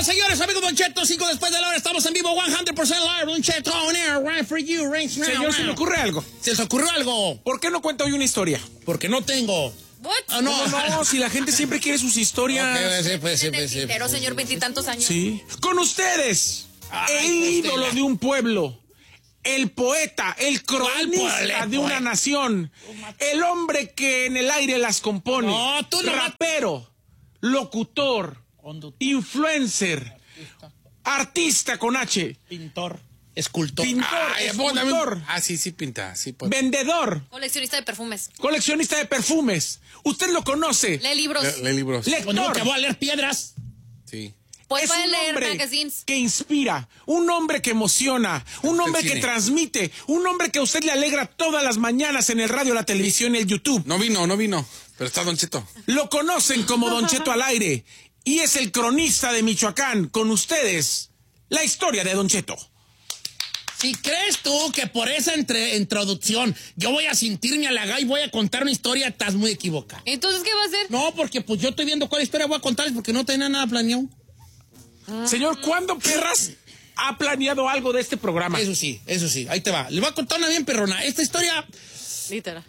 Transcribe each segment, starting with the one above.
Vamos, señores, amigos Don Cheto, 5 después de la hora, estamos en vivo, 100% live, Don Cheto, on air, right for you, right now. Señor, se me ocurre algo. ¿Se les ocurrió algo? ¿Por qué no cuento hoy una historia? Porque no tengo. What? Ah, no, No, si la gente siempre quiere sus historias. Okay, pues, En el tintero, señor, 20 y tantos años. Sí. Con ustedes, Ay, el ídolo Costela. de un pueblo, el poeta, el cronista ¿Cuál de una poeta? nación, el hombre que en el aire las compone, No, tú no. rapero, locutor, influencer, artista con H, Pintor. Escultor. pintor, escultor, Sí, pinta. Sí, pues. vendedor, Coleccionista de perfumes. coleccionista de perfumes. Usted lo conoce. Lee libros. Lee libros. Pues no, Lector. que voy a leer piedras. Sí. Pues Es puede un leer hombre magazines. que inspira, un hombre que emociona, un hombre que cine. transmite, un hombre que a usted le alegra todas las mañanas en el radio, la televisión y el YouTube. No vino. Pero está Don Cheto. Lo conocen como Don Cheto al aire y es el cronista de Michoacán. Con ustedes, la historia de Don Cheto. Si crees tú que por esa introducción yo voy a sentirme halagado y voy a contar una historia, estás muy equivocado. Entonces, ¿qué va a hacer? No, porque pues yo estoy viendo cuál historia voy a contarles porque no tenía nada planeado. Señor, ¿cuándo perras ha planeado algo de este programa? Eso sí, ahí te va. Le voy a contar una bien perrona. Esta historia... Literal.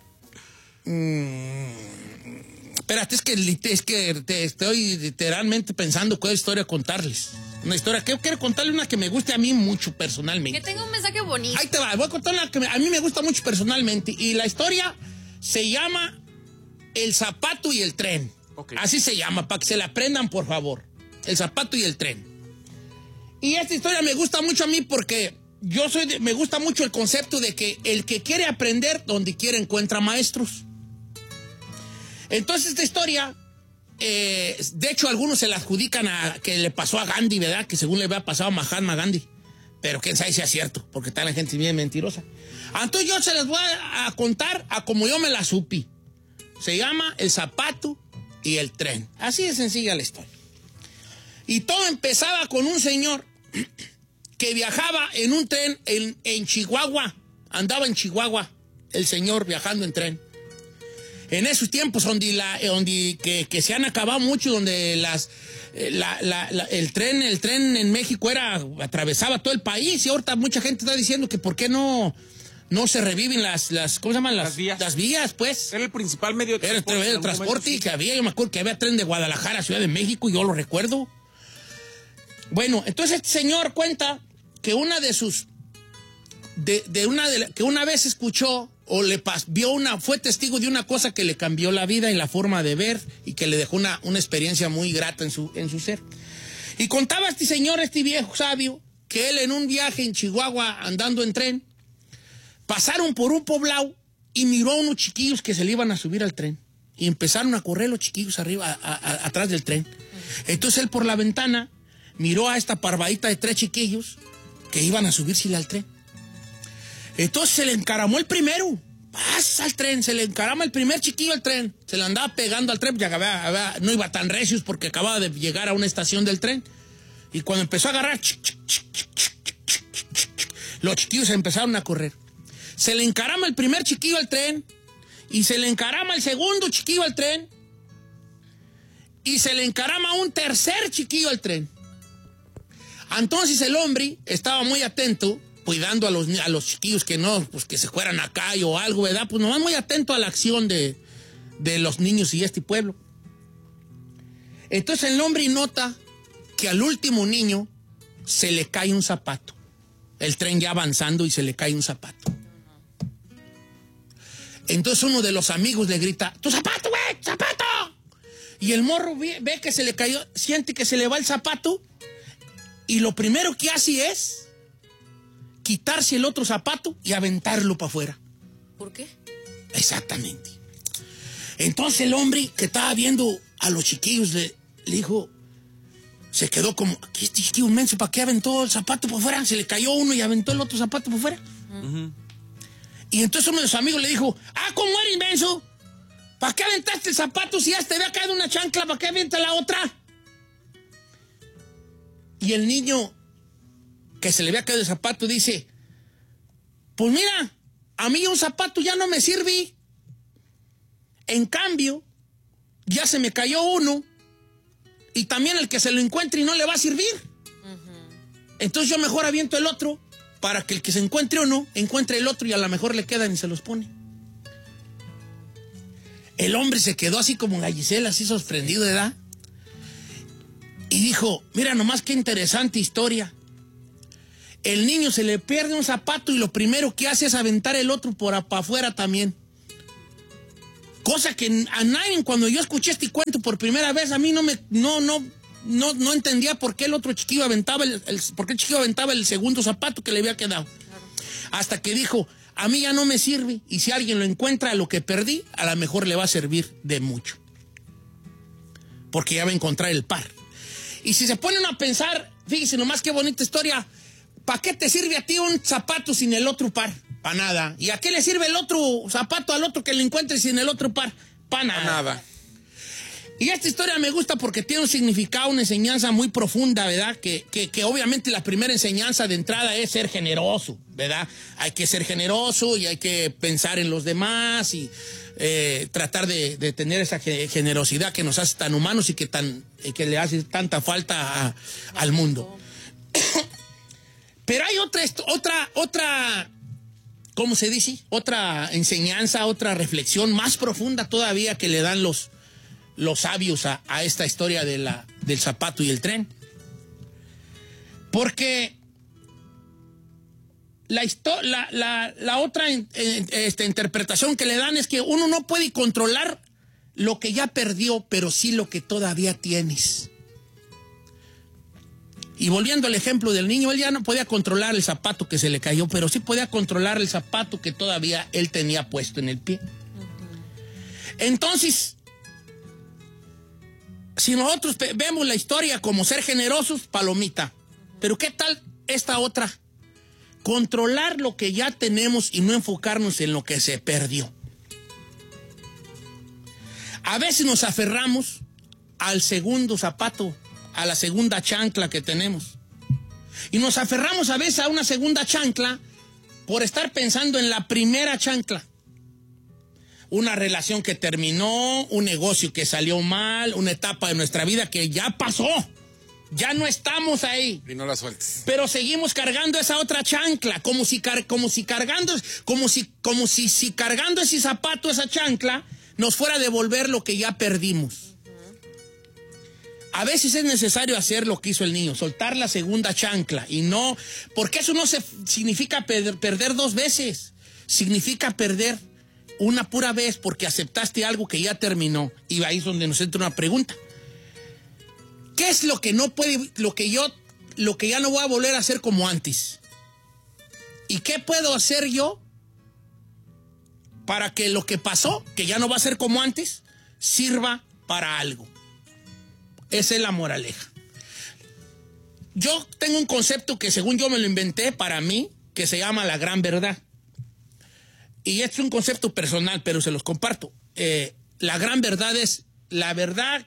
Espérate, es que te estoy literalmente pensando cuál historia contarles. Una historia que yo quiero contarle, una que me guste a mí mucho personalmente. Que tenga un mensaje bonito. Ahí te va, voy a contar una que a mí me gusta mucho personalmente. Y la historia se llama El zapato y el tren. Okay. Así se llama, para que se la aprendan, por favor. El zapato y el tren. Y esta historia me gusta mucho a mí porque me gusta mucho el concepto de que el que quiere aprender, donde quiere encuentra maestros. Entonces esta historia, de hecho algunos se la adjudican a que le pasó a Gandhi, ¿verdad? Que según le había pasado a Mahatma Gandhi. Pero quién sabe si es cierto, porque está la gente bien mentirosa. Entonces yo se las voy a contar a como yo me la supe. Se llama El zapato y el tren. Así de sencilla la historia. Y todo empezaba con un señor que viajaba en un tren en Chihuahua. Andaba en Chihuahua el señor viajando en tren. En esos tiempos que se han acabado mucho, donde el tren en México atravesaba todo el país, y ahorita mucha gente está diciendo que por qué no se reviven ¿cómo se llaman? Las vías, pues. Era el principal medio de Era el transporte. medio de transporte y que había, yo me acuerdo que había tren de Guadalajara a Ciudad de México, y yo lo recuerdo. Bueno, entonces este señor cuenta que que una vez escuchó o fue testigo de una cosa que le cambió la vida y la forma de ver, y que le dejó una experiencia muy grata en su ser. Y contaba este señor, este viejo sabio, que él en un viaje en Chihuahua andando en tren, pasaron por un poblado y miró a unos chiquillos que se le iban a subir al tren. Y empezaron a correr los chiquillos arriba, atrás del tren. Entonces él por la ventana miró a esta parvadita de 3 chiquillos que iban a subirse al tren. Entonces se le encaramó el primero. Pasa al tren, se le encarama el primer chiquillo al tren. Se le andaba pegando al tren, ya no iba tan recios porque acababa de llegar a una estación del tren. Y cuando empezó a agarrar, los chiquillos empezaron a correr. Se le encarama el primer chiquillo al tren, y se le encarama el segundo chiquillo al tren, y se le encarama un tercer chiquillo al tren. Entonces el hombre estaba muy atento, cuidando a los chiquillos que no, pues que se fueran a calle o algo, ¿verdad? Pues nomás muy atento a la acción de los niños y este pueblo. Entonces el hombre nota que al último niño se le cae un zapato. El tren ya avanzando y se le cae un zapato. Entonces uno de los amigos le grita, ¡tu zapato, güey! ¡Zapato! Y el morro ve que se le cayó, siente que se le va el zapato, y lo primero que hace es quitarse el otro zapato y aventarlo para afuera. ¿Por qué? Exactamente. Entonces el hombre que estaba viendo a los chiquillos le dijo, se quedó como, aquí este chiquillo menso, ¿para qué aventó el zapato para afuera? Se le cayó uno y aventó el otro zapato para afuera. Uh-huh. Y entonces uno de sus amigos le dijo, ¿cómo eres, menso? ¿Para qué aventaste el zapato si ya te había caído una chancla? ¿Para qué avienta la otra? Y el niño que se le había caído el zapato dice, pues mira, a mí un zapato ya no me sirve. En cambio, ya se me cayó uno y también el que se lo encuentre y no le va a servir. Entonces yo mejor aviento el otro para que el que se encuentre o no, encuentre el otro y a lo mejor le quedan y se los pone. El hombre se quedó así como Gallicela, así sorprendido, ¿verdad? Y dijo, mira nomás qué interesante historia. El niño se le pierde un zapato y lo primero que hace es aventar el otro para afuera también. Cosa que a nadie, cuando yo escuché este cuento por primera vez, a mí no entendía por qué el otro chiquillo aventaba por qué el chiquillo aventaba el segundo zapato que le había quedado. Claro. Hasta que dijo, a mí ya no me sirve, y si alguien lo encuentra, lo que perdí, a lo mejor le va a servir de mucho. Porque ya va a encontrar el par. Y si se ponen a pensar, fíjese nomás qué bonita historia, ¿para qué te sirve a ti un zapato sin el otro par? Para nada. ¿Y a qué le sirve el otro zapato al otro que le encuentre sin el otro par? Para nada. Nada. Y esta historia me gusta porque tiene un significado, una enseñanza muy profunda, ¿verdad? Que obviamente la primera enseñanza de entrada es ser generoso, ¿verdad? Hay que ser generoso y hay que pensar en los demás y tratar de tener esa generosidad que nos hace tan humanos y que le hace tanta falta al mundo. Pero hay otra, ¿cómo se dice? Otra enseñanza, otra reflexión más profunda todavía que le dan los sabios a esta historia del zapato y el tren. Porque la otra interpretación que le dan es que uno no puede controlar lo que ya perdió, pero sí lo que todavía tienes. Y volviendo al ejemplo del niño, él ya no podía controlar el zapato que se le cayó, pero sí podía controlar el zapato que todavía él tenía puesto en el pie. Entonces, si nosotros vemos la historia como ser generosos, palomita. Pero ¿qué tal esta otra? Controlar lo que ya tenemos y no enfocarnos en lo que se perdió. A veces nos aferramos al segundo zapato, a la segunda chancla que tenemos. Y nos aferramos a veces a una segunda chancla por estar pensando en la primera chancla. Una relación que terminó, un negocio que salió mal, una etapa de nuestra vida que ya pasó. Ya no estamos ahí. Y no la sueltes. Pero seguimos cargando esa otra chancla, como si cargando ese zapato, esa chancla, nos fuera a devolver lo que ya perdimos. A veces es necesario hacer lo que hizo el niño, soltar la segunda chancla y no, porque eso no significa perder dos veces, significa perder una pura vez porque aceptaste algo que ya terminó. Y ahí es donde nos entra una pregunta. ¿Qué es lo que no puede, lo que ya no voy a volver a hacer como antes? ¿Y qué puedo hacer yo para que lo que pasó, que ya no va a ser como antes, sirva para algo? Esa es la moraleja. Yo tengo un concepto que según yo me lo inventé para mí, que se llama la gran verdad. Y este es un concepto personal, pero se los comparto. La gran verdad es la verdad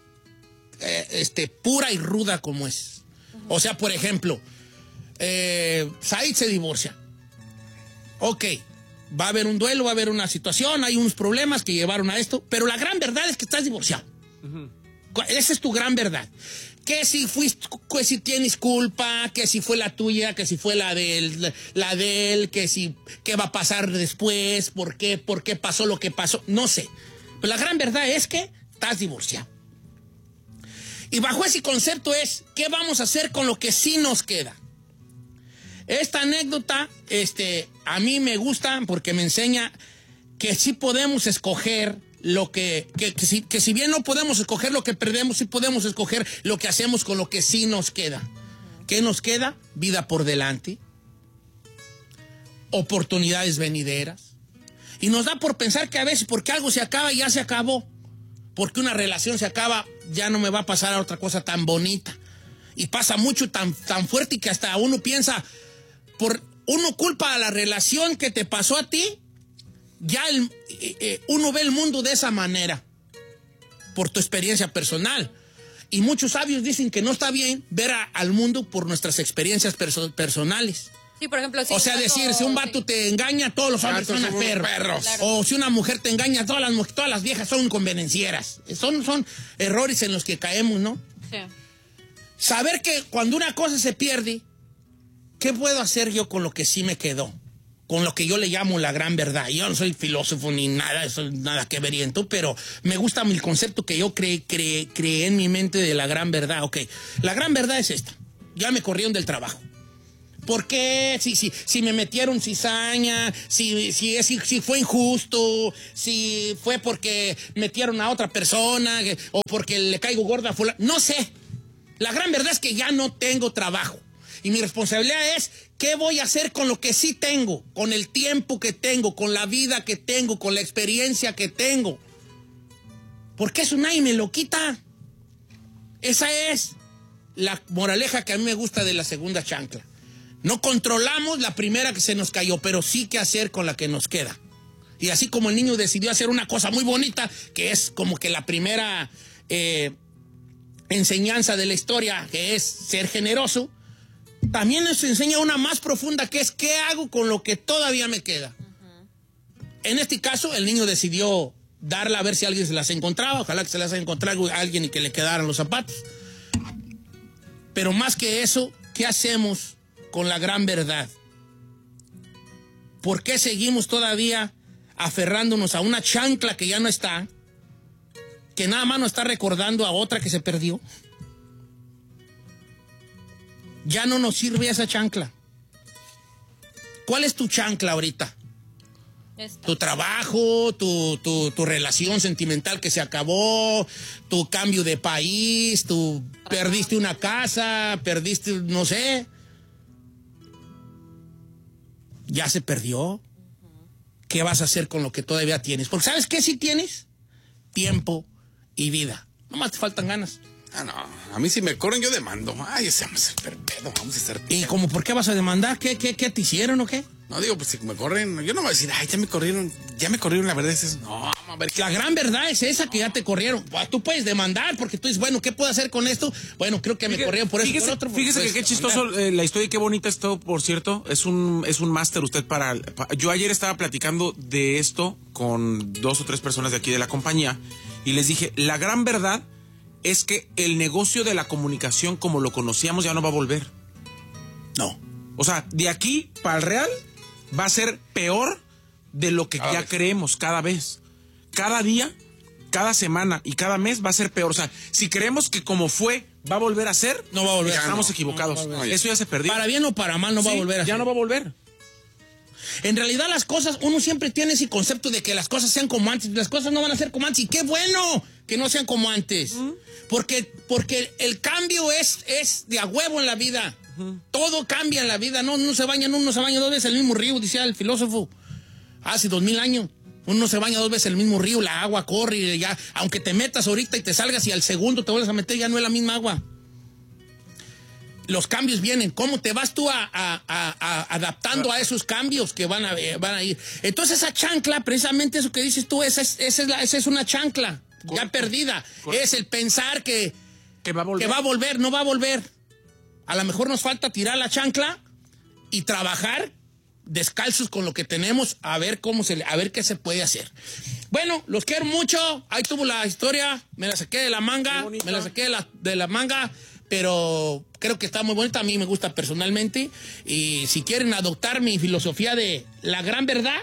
pura y ruda como es. O sea, por ejemplo, Said se divorcia. Ok, va a haber un duelo, va a haber una situación, hay unos problemas que llevaron a esto, pero la gran verdad es que estás divorciado. Esa es tu gran verdad. Que si tienes culpa, que si fue la tuya, que si fue la de él, qué va a pasar después, por qué pasó lo que pasó, no sé. Pero la gran verdad es que estás divorciado. Y bajo ese concepto es, ¿qué vamos a hacer con lo que sí nos queda? Esta anécdota, a mí me gusta porque me enseña que sí podemos escoger lo que si bien no podemos escoger lo que perdemos, sí podemos escoger lo que hacemos con lo que sí nos queda. ¿Qué nos queda? Vida por delante, oportunidades venideras. Y nos da por pensar que a veces porque algo se acaba, ya se acabó. Porque una relación se acaba, ya no me va a pasar a otra cosa tan bonita. Y pasa mucho tan fuerte que hasta uno piensa, uno culpa a la relación que te pasó a ti. Ya uno ve el mundo de esa manera por tu experiencia personal. Y muchos sabios dicen que no está bien ver al mundo por nuestras experiencias personales. Sí, por ejemplo, o sea, decir, si un vato te engaña, todos los hombres son perros. Claro. O si una mujer te engaña, todas las viejas son convenencieras. Son errores en los que caemos, ¿no? Sí. Saber que cuando una cosa se pierde, ¿qué puedo hacer yo con lo que sí me quedó? Con lo que yo le llamo la gran verdad. Yo no soy filósofo ni nada, eso nada que veriento, pero me gusta el concepto que yo creé en mi mente de la gran verdad. Ok, la gran verdad es esta. Ya me corrieron del trabajo. ¿Por qué? Si me metieron cizaña, si fue injusto, si fue porque metieron a otra persona o porque le caigo gorda a fulano. No sé. La gran verdad es que ya no tengo trabajo. Y mi responsabilidad es, ¿qué voy a hacer con lo que sí tengo? Con el tiempo que tengo, con la vida que tengo, con la experiencia que tengo. Porque eso nadie me lo quita. Esa es la moraleja que a mí me gusta de la segunda chancla. No controlamos la primera que se nos cayó, pero sí qué hacer con la que nos queda. Y así como el niño decidió hacer una cosa muy bonita, que es como que la primera enseñanza de la historia, que es ser generoso, también nos enseña una más profunda, que es qué hago con lo que todavía me queda. En este caso, el niño decidió darla a ver si alguien se las encontraba. Ojalá que se las encontrara a alguien y que le quedaran los zapatos. Pero más que eso, ¿qué hacemos con la gran verdad? ¿Por qué seguimos todavía aferrándonos a una chancla que ya no está, que nada más nos está recordando a otra que se perdió? Ya no nos sirve esa chancla. ¿Cuál es tu chancla ahorita? Tu trabajo, tu relación sentimental que se acabó, tu cambio de país, tú perdiste una casa, perdiste, no sé. Ya se perdió. ¿Qué vas a hacer con lo que todavía tienes? Porque ¿sabes qué sí tienes? Tiempo y vida. Nomás te faltan ganas. Ah, no. A mí si me corren, yo demando. Ay, ese vamos a ser perpedo, vamos a ser... ¿Y como por qué vas a demandar? ¿Qué te hicieron o qué? No, digo, pues si me corren, yo no voy a decir, ay, ya me corrieron, la verdad es eso. No, a ver. La gran verdad es esa, que ya te corrieron. Tú puedes demandar porque tú dices, bueno, ¿qué puedo hacer con esto? Bueno, creo que me corrieron por eso, fíjese, por otro. Fíjese pues, que qué chistoso la historia y qué bonita es todo, por cierto. Es un máster usted para... Yo ayer estaba platicando de esto con 2 o 3 personas de aquí de la compañía y les dije, la gran verdad es que el negocio de la comunicación como lo conocíamos ya no va a volver. No. O sea, de aquí para el real va a ser peor de lo que ya creemos cada vez. Cada día, cada semana y cada mes va a ser peor. O sea, si creemos que como fue va a volver a ser, no va a volver. Estamos equivocados. No eso ya se perdió. Para bien o para mal no va a volver a ser. Ya no va a volver. En realidad las cosas, uno siempre tiene ese concepto de que las cosas sean como antes. Las cosas no van a ser como antes. Y qué bueno que no sean como antes. Porque el cambio es de a huevo en la vida. Todo cambia en la vida. No se baña 2 veces en el mismo río, decía el filósofo. Hace 2000 años. Uno se baña 2 veces en el mismo río, la agua corre y ya, aunque te metas ahorita y te salgas y al segundo te vuelves a meter, ya no es la misma agua. Los cambios vienen. ¿Cómo te vas tú adaptando a esos cambios que van a ir? Entonces esa chancla, precisamente eso que dices tú, esa es una chancla ya perdida. Correcto. Es el pensar que va a volver, no va a volver. A lo mejor nos falta tirar la chancla y trabajar descalzos con lo que tenemos a ver qué se puede hacer. Bueno, los quiero mucho. Ahí tuvo la historia, me la saqué de la manga, pero creo que está muy bonita, a mí me gusta personalmente. Y si quieren adoptar mi filosofía de la gran verdad,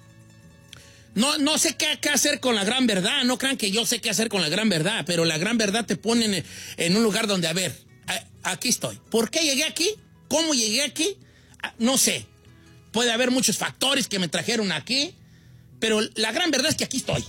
no sé qué hacer con la gran verdad, no crean que yo sé qué hacer con la gran verdad, pero la gran verdad te pone en un lugar donde, a ver, aquí estoy. ¿Por qué llegué aquí? ¿Cómo llegué aquí? No sé. Puede haber muchos factores que me trajeron aquí, pero la gran verdad es que aquí estoy.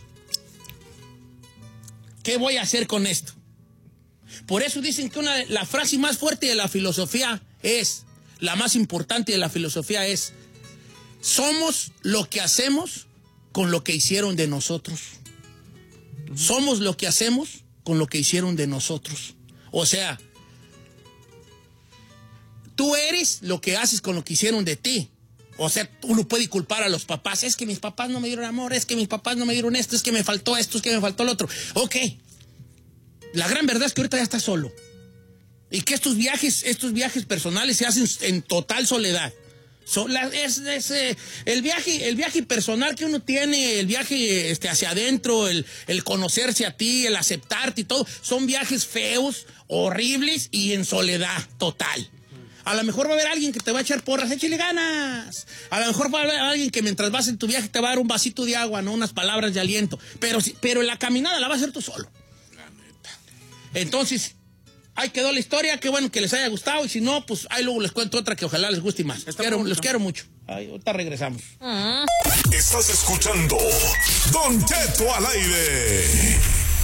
¿Qué voy a hacer con esto? Por eso dicen que la frase más fuerte de la filosofía es, la más importante de la filosofía es, somos lo que hacemos con lo que hicieron de nosotros. Somos lo que hacemos con lo que hicieron de nosotros. O sea, tú eres lo que haces con lo que hicieron de ti. O sea, uno puede culpar a los papás. Es que mis papás no me dieron amor, es que mis papás no me dieron esto, es que me faltó esto, es que me faltó lo otro. Ok. La gran verdad es que ahorita ya estás solo. Y que estos viajes personales se hacen en total soledad. El viaje personal que uno tiene, el viaje hacia adentro, el conocerse a ti, el aceptarte y todo, son viajes feos, horribles y en soledad total. A lo mejor va a haber alguien que te va a echar porras, échale ganas. A lo mejor va a haber alguien que mientras vas en tu viaje te va a dar un vasito de agua, ¿no? Unas palabras de aliento. Pero la caminada la vas a hacer tú solo. La neta. Entonces, ahí quedó la historia. Qué bueno que les haya gustado. Y si no, pues ahí luego les cuento otra que ojalá les guste más. Los quiero mucho. Ahorita regresamos. Estás escuchando Don Cheto al aire.